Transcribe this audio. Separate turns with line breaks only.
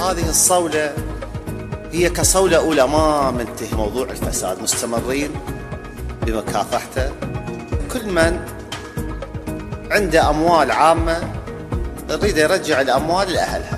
هذه الصولة هي كصولة أولى، ما منتهي موضوع الفساد، مستمرين بمكافحته. كل من عنده أموال عامة يريد يرجع الأموال لأهلها.